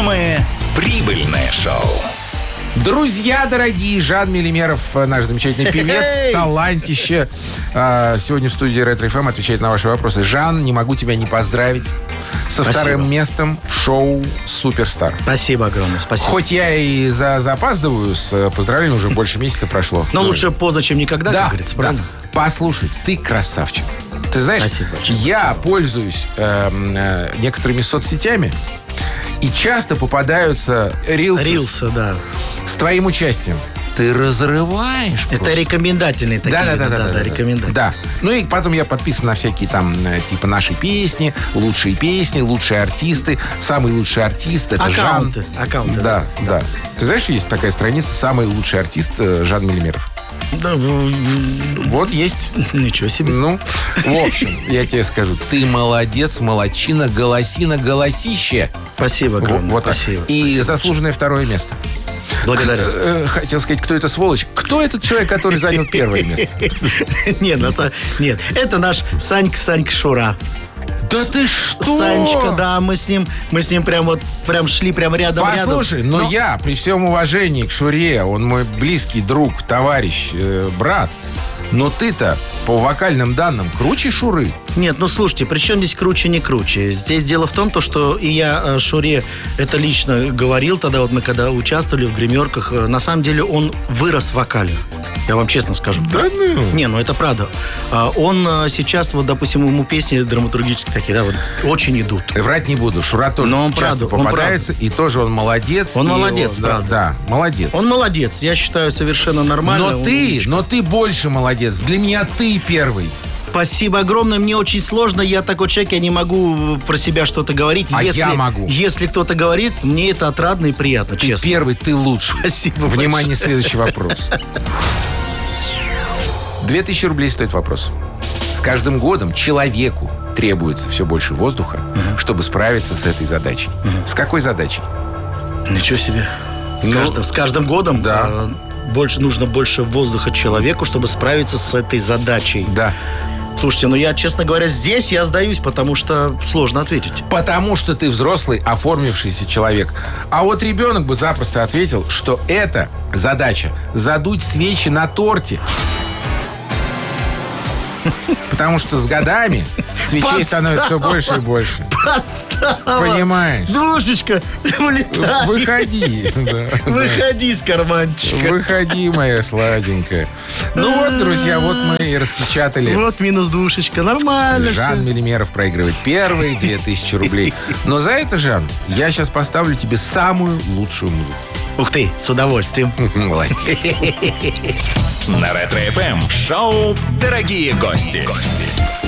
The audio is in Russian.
самое прибыльное шоу. Друзья дорогие, Жан Мелимеров, наш замечательный певец, талантище. Сегодня в студии Ретро ФМ отвечает на ваши вопросы. Жан, не могу тебя не поздравить со вторым местом в шоу «Суперстар». Спасибо огромное, спасибо. Хоть я и запаздываю с поздравлением, уже больше месяца прошло. Но лучше поздно, чем никогда, как говорится, правильно? Послушай, ты красавчик. Ты знаешь, я пользуюсь некоторыми соцсетями, и часто попадаются рилсы да. с твоим участием. Ты разрываешь просто. Это рекомендательные такие. Да, рекомендательные. Да. Ну и потом я подписан на всякие там, типа, наши песни, лучшие артисты. Самый лучший артист — это Аккаунты. Да. Ты знаешь, есть такая страница «Самый лучший артист» Жан Мелимеров. Да, вот есть. Ничего себе. Ну, в общем, я тебе скажу, ты молодец, молодчина, голосина, голосище. Спасибо огромное. Вот спасибо. И спасибо. заслуженное второе место. Благодарю. Хотел сказать, кто это сволочь? Кто этот человек, который занял первое место? Нет, это наш Санька Шура. Да ты что? Санечка, да, мы с ним прям шли прям рядом. Послушай, но я, при всем уважении к Шуре, он мой близкий друг, товарищ, брат, но ты-то по вокальным данным круче Шуры. Нет, ну слушайте, при чем здесь круче, не круче? Здесь дело в том, что и я Шуре это лично говорил тогда, вот мы когда участвовали в гримерках, на самом деле он вырос вокально. Я вам честно скажу. Да ну? Не, ну это правда. Он сейчас, вот, допустим, ему песни драматургические такие, да, вот, очень идут. Врать не буду. Шура тоже часто попадается, и тоже он молодец. Он молодец, правда. Да, молодец. Он молодец, я считаю, совершенно нормально. Но ты больше молодец. Для меня ты первый. Спасибо огромное. Мне очень сложно. Я такой человек, я не могу про себя что-то говорить. Я могу. Если кто-то говорит, мне это отрадно и приятно, ты честно. Ты первый, ты лучший. Спасибо. Внимание, следующий вопрос. 2000 рублей стоит вопрос. С каждым годом человеку требуется все больше воздуха, чтобы справиться с этой задачей. С какой задачей? Ничего себе. С каждым годом? Да. Нужно больше воздуха человеку, чтобы справиться с этой задачей. Да. Слушайте, я, честно говоря, здесь я сдаюсь, потому что сложно ответить. Потому что ты взрослый, оформившийся человек. А вот ребенок бы запросто ответил, что это задача задуть свечи на торте. Потому что с годами свечей становится все больше и больше. Подстава. Понимаешь? Душечка, улетай. Выходи. Выходи из карманчика. Выходи, моя сладенькая. Ну вот, друзья, вот мы и распечатали. Вот минус душечка, нормально. Жан Мелимеров проигрывает первые 2000 рублей. Но за это, Жан, я сейчас поставлю тебе самую лучшую музыку. Ух ты, с удовольствием. Молодец. На Ретро ФМ шоу «Дорогие гости».